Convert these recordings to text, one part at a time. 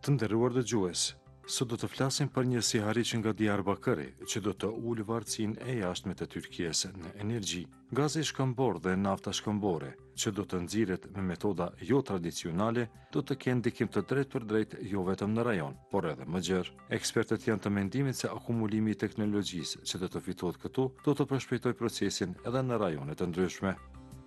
Të nderuar dëgjues, sot do të flasim për një sihariç nga Diyarbakëri që do të ulë varësinë e jashtme të Turqisë në energji. Gazi shkëmbor dhe nafta shkëmbore, që do të nxirret me metoda jo tradicionale, do të kenë ndikim të drejtë për drejtë jo vetëm në rajon, por edhe më gjerë. Ekspertët janë të mendimit se akumulimi i teknologjisë që do të fitohet këtu do të përshpejtojë procesin edhe në rajone të ndryshme.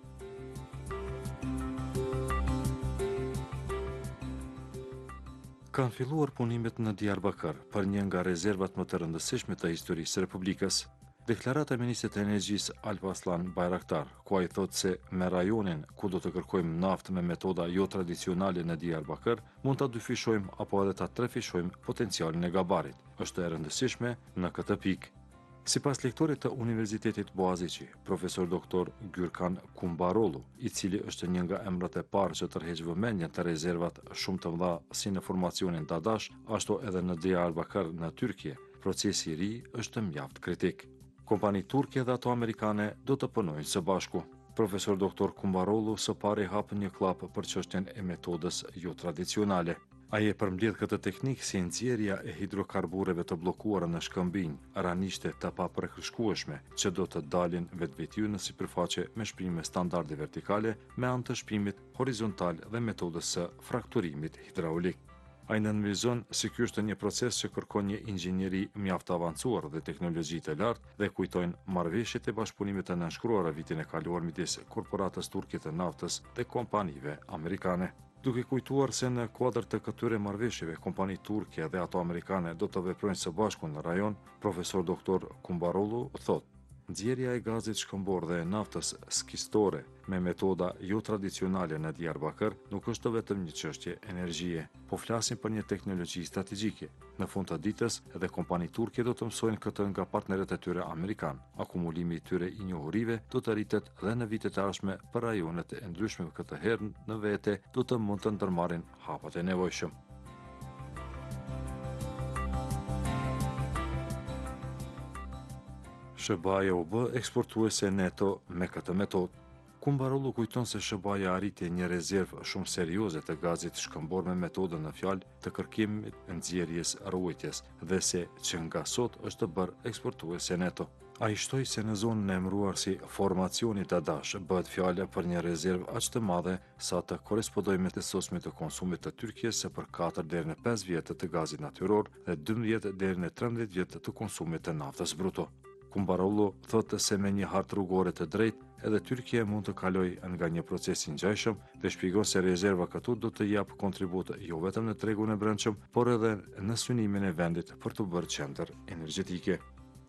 Kanë filluar punimet në Diyarbakër për një nga rezervat më të rëndësishme të historisë së Republikës. Deklarata e Ministrit të Energjisë Alparslan Bayraktar, ku ai thotë se me rajonin ku do të kërkojmë naftë me metoda jo tradicionale në Diyarbakër, mund ta dyfishojmë apo edhe ta trefishojmë potencialin e gabarit. Është e rëndësishme në këtë pikë. Sipas lektorit të Universitetit Boğaziçi, profesor doktor Gürkan Kumbarolu, i cili është një nga emrat e parë që tërheq vëmendjen të rezervat shumë të mëdha si në formacionin Dadash, ashtu edhe në Diyarbakër në Tyrkie, procesi i ri është mjaft kritik. Kompani turke dhe ato amerikane do të punojnë së bashku. Profesor doktor Kumbarolu së pari hap një klap për çështjen e metodës jo tradicionale. Ai e përmbledh këtë teknikë si nxjerrja e hidrokarbureve të bllokuara në shkëmbinj, ranishte të papërkrishkueshme që do të dalin vetvetiju në sipërfaqe me shpërime standarde vertikale me anë të shprimit horizontal dhe metodës së frakturimit hidraulik. Ai nënvizon se ky është një proces që kërkon një inxhinieri mjaft avancuar dhe teknologji të lartë dhe kujtojnë marrëveshjet e bashkëpunimit të nënshkruara vitin e kaluar midis korporatës turke të naftës dhe kompanive amerikane. Duke kujtuar se në kuadër të këtyre marrëveshjeve kompani turke dhe ato amerikane do të veprojnë së bashku në rajon, profesor doktor Kumbarolu thotë: nxjerrja e gazit shkëmbor dhe e naftës skistore me metoda jo tradicionale në Diyarbakër nuk është vetëm një çështje energjie, po flasim për një teknologji strategjike. Në fund të ditës, edhe kompani turke do të mësojnë këtë nga partnerët e tyre amerikan. Akumulimi i tyre i njohurive do të rritet dhe në vitet e ardhshme për rajonet e ndryshme këtë herë në vete do të mund të ndërmarrin hapat e nevojshëm. SBA u bë eksportuese neto me këtë metodë. Kumbarolu kujton se SBA arriti një rezervë shumë serioze të gazit shkëmbor me metodën në fjalë të kërkimit, nxjerrjes, ruajtjes dhe se që nga sot është bërë eksportuese neto. Ai shtoi se në zonën e emëruar si formacioni Dadash bëhet fjala për një rezervë aq të madhe sa të korrespondojë me të sosmit të konsumit të Tyrkisë për 4 deri në 5 vjet të gazit natyror dhe 12 deri në 13 vjet të konsumit të naftës bruto. Kumbarolu thotë se me një hartë rrugore të drejtë, edhe Tyrkia mund të kalojë nga një proces i ngjashëm dhe shpjegon se rezerva këtu do të jap kontribut jo vetëm në tregun e brendshëm, por edhe në synimin e vendit për të bërë qendër energjetike.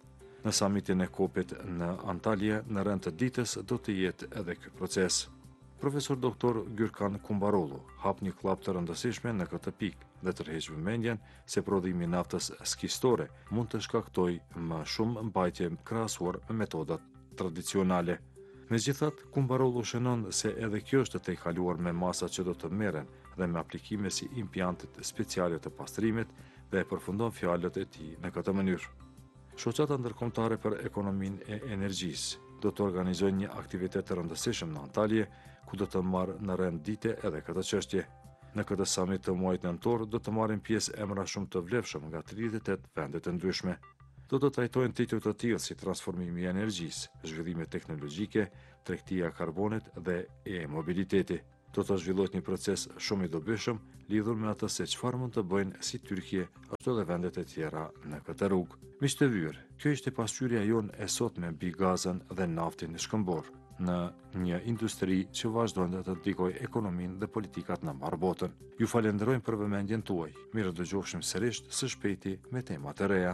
Në samitin e kopit në Antalya, në rend të ditës do të jetë edhe ky proces. Profesor doktor Gürkan Kumbarolu hap një klap të rëndësishme në këtë pikë dhe tërheq vëmendjen se prodhimi i naftës skistore mund të shkaktojë më shumë mbajtje krahasuar me metodat tradicionale. Megjithatë, Kumbarolu shënon se edhe kjo është të kaluar me masat që do të merren dhe me aplikime si impjantet speciale të pastrimit dhe e përfundon fjalët e tij në këtë mënyrë. Shoqata ndërkombëtare për ekonominë e energjisë do të organizojnë një aktivitet të rëndësishëm në Antalya, ku do të marrë në rend dite edhe këtë çështje. Në këtë summit të muajit nëntor do të marrin pjesë emra shumë të vlefshëm nga 38 vende të ndryshme. Do të trajtojnë tituj të tillë si transformimi i energjisë, zhvillime teknologjike, tregtia e karbonit dhe e-mobiliteti. Do të zhvillohet një proces shumë i dobishëm lidhur me atë se çfarë mund të bëjnë si Tyrkia ashtu edhe vendet e tjera në këtë rrugë. Miq të vyer, kjo ishte pasqyrja jonë e sotme mbi gazën dhe naftin e shkëmbor në një industri që vazhdon të ndikojë ekonominë dhe politikat në mbar botën. Ju falenderojmë për vëmendjen tuaj. Mirë dëgjofshim sërish së shpejti me tema të reja.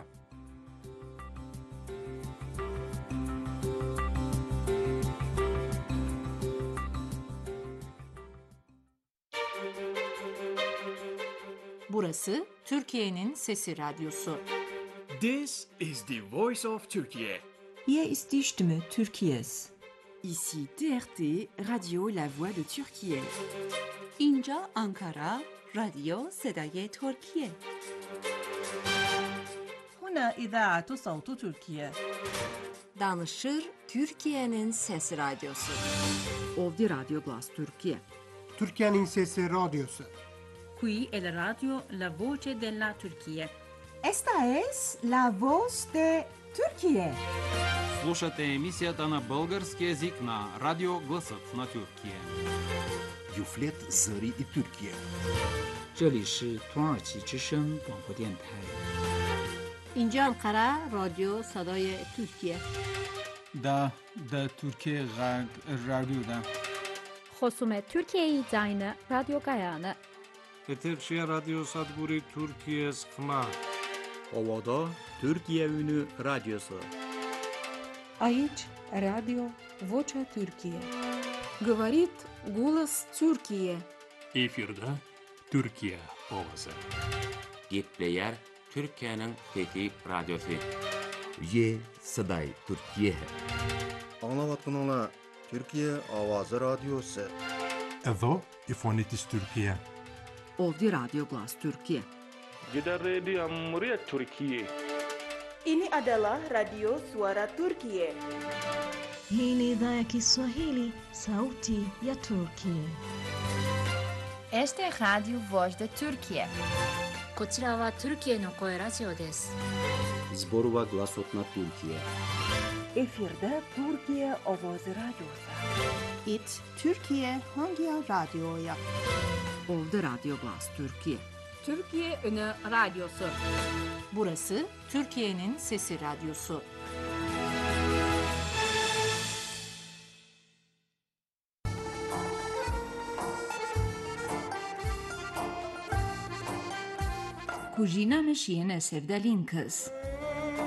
Burası Türkiye'nin Sesi Radyosu. This is the voice of Turkey. Hier ist die Stimme Türkiye's. Ici TRT, Radio La Voix de Türkiye. اینجا Ankara, رادیو صدای ترکیه. هنا إذاعة صوت تركيا. Danışır Türkiye'nin Sesi Radyosu. Ovdi Radyo Glas Türkiye. Türkiye'nin Sesi Radyosu. Qui è la radio La Voce della Turchia. Esta es la voz de Turquie. Слушате емисията на български език на Радио Гласът на Тюркия. Юфлет Зари и Türkiye. 这里是土耳其之声广播电台。 اینجا انقره رادیو صدای ترکیه. دا Türkiye رادیو خصوم ترکیه زاین رادیو گایانه. Eterşehir Radyo Sadguri Türkiye Skma. Ovada Türkiye Ünü Radyosu. Aici, Radio Vocea Türkiye. Говорит голос Türkiye. Efirde Türkiye Ovası. Gepleyer Türkiye'nin fethi radyosu. Ye Saday Türkiye. Anlavatınla Türkiye Avazı Radyosu. Εδώ η φωνή της Τουρκία. Ovdi Radyo Glas Türkiye. Gidan rediyon muryar Türkiye. Ini adalah Radio Suara Turkiye. Hii ni idhaa ya Kiswahili, Sauti ya Turkiye. Este es Radio Voz de Turkiye. こちらはトルキエの声ラジオです。 Zborova Glasot na Türkiye. Efirde Türkiye Ovazı Radyosu. It Türkiye hangi radyoya? Ovdi Radyo Glas Türkiye. Türkiye Ünü Radyosu. Burası Türkiye'nin Sesi Radyosu. Kuzhina me shijen e Sevdalinkës.